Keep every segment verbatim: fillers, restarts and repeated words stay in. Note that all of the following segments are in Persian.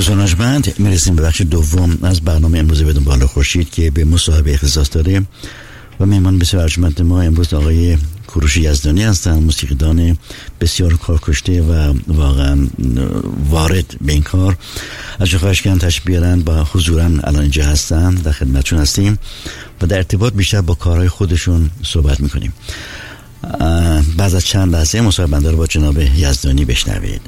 دوستان ارجمند، میرسیم به بخش دوم از برنامه امروز بدون بالا خورشید که به مصاحبه اختصاص داره و مهمان بسیار ارجمند ما امروز آقای کوروش یزدانی هستند، موسیقیدان بسیار کارکشته و واقعا وارد به این کار. از جا خواهش کردن تشریف بیارن و حضورا الان اینجا هستن، در خدمتشون هستیم و در ارتباط بیشتر با کارهای خودشون صحبت میکنیم. بعد از چند لحظه مصاحبه رو با جناب یزدانی بشنوید.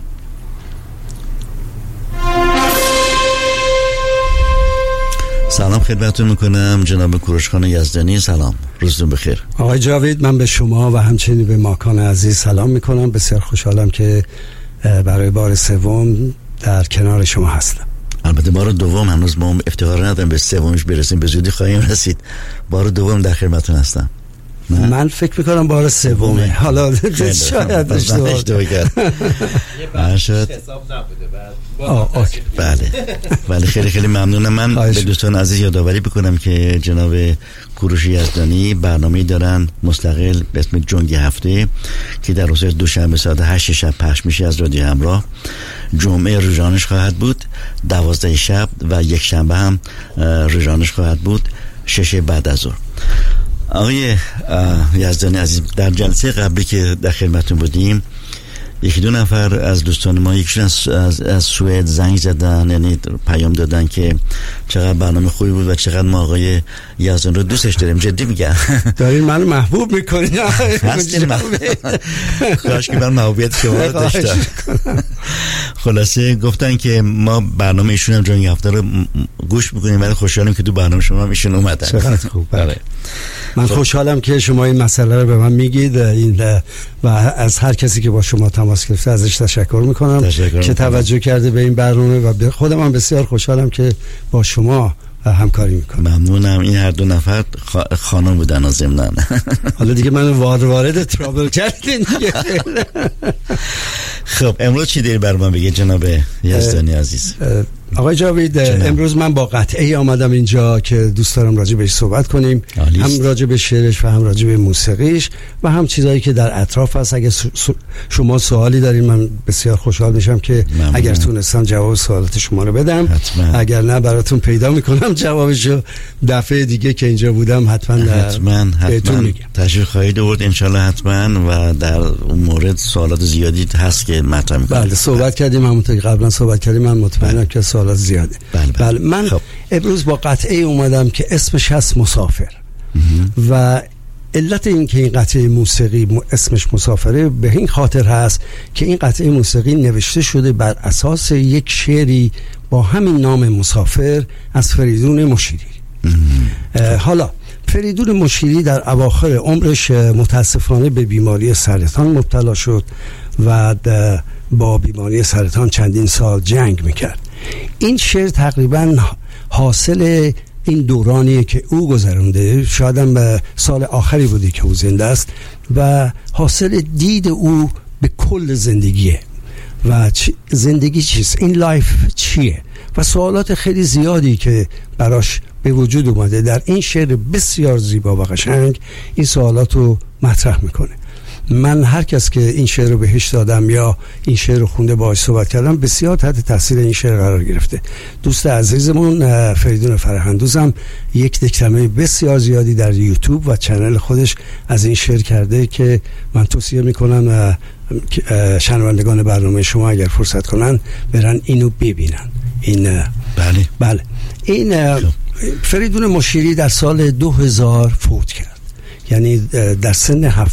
سلام خدمتتون میکنم جناب کوروش خان یزدانی. سلام، روزتون بخیر. آقای جاوید، من به شما و همچنین به ماکان عزیز سلام میکنم. بسیار خوشحالم که برای بار سوم در کنار شما هستم. البته بار دوم هنوز ما افتخار نداریم به سومش برسیم، به زودی خواهیم رسید. بار دوم در خدمتتون هستم. نه؟ من فکر میکنم بار سومه. حالا شاید اشتباه کرد. شاید حساب نبوده بعد. بله. ولی خیلی خیلی ممنونم. من به دوستان عزیز یادآوری بکنم که جناب کوروش یزدانی برنامه‌ای دارن مستقل به اسم جنگ هفته که در روز دوشنبه ساعت هشت شب پخش میشه از رادیو همراه. جمعه رجانش خواهد بود دوازده شب و یک شنبه هم رجانش خواهد بود شش بعد از ظهر. آقای یزدانی عزیز، در جلسه قبلی که در خدمتتون بودیم یکی دو نفر از دوستان ما یکیشون از, از, از سوئد زنگ زدن، یعنی پیام دادن که چقدر برنامه خوبی بود و چقدر ما آقای یزدانی رو دوستش داریم. جدی میگم دارین منو محبوب میکنین. هستین محبوب. کاش که من محبوبیت شما رو داشتم. خلاصه گفتن که ما برنامه ایشون هم جنگ هفته رو گوش میکنیم ولی خوشحالیم که تو برنامه شما ایشون اومدن. چقدر خوب. بله. من خوشحالم که شما این مسئله رو به من میگید این و از هر کسی که با شما تماس گرفته ازش تشکر میکنم تشکر که توجه کرده به این برنامه و خودم هم بسیار خوشحالم که با شما همکاری میکنم. ممنونم. این هر دو نفر خانم بودن از ضمن. حالا دیگه من وارد وارد ترابل کردین. خب امروز چی داری بر من بگه جناب یزدانی عزیز؟ آقای جاوید، امروز من با قطعه آمدم اینجا که دوست دارم راجع بهش صحبت کنیم. آلیست. هم راجع به شعرش و هم راجع به موسیقیش و هم چیزایی که در اطراف هست. اگه شما سوالی دارین من بسیار خوشحال میشم که ممنون. اگر تونستم جواب سوالات شما رو بدم. حتما. اگر نه براتون پیدا میکنم جوابشو دفعه دیگه که اینجا بودم حتما حتما حتما تشریف خواهید آورد انشالله حتما و در اون مورد سوالات زیادی هست که مطرح میکنم. بله صحبت کردیم همونطور که قبلا صحبت کردیم. من مطمئنم که سوالات زیاده. بله, بله. بله. من خب. امروز با قطعه اومدم که اسمش هست مسافر و علت این که این قطعه موسیقی اسمش مسافره به این خاطر هست که این قطعه موسیقی نوشته شده بر اساس یک شعری با همین نام مسافر از فریدون مشیری. حالا فریدون مشیری در اواخر عمرش متاسفانه به بیماری سرطان مبتلا شد و با بیماری سرطان چندین سال جنگ میکرد. این شعر تقریبا حاصل این دورانیه که او گذرونده، شاید هم به سال آخری بودی که او زنده است و حاصل دید او به کل زندگیه و زندگی چیست، این لایف چیه و سوالات خیلی زیادی که براش به وجود اومده در این شعر بسیار زیبا و قشنگ این سوالات رو مطرح میکنه. من هر کس که این شعر رو بهش دادم یا این شعر رو خونده باهاش صحبت کردم بسیار تحت تاثیر این شعر قرار گرفته. دوست عزیزمون فریدون فرهندوز هم یک دکلمه بسیار زیادی در یوتیوب و چنل خودش از این شعر کرده که من توصیه میکنم شنوندگان برنامه شما اگر فرصت کنن برن اینو ببینن. این بله بله این فریدون مشیری در سال دو هزار فوت کرد، یعنی در سن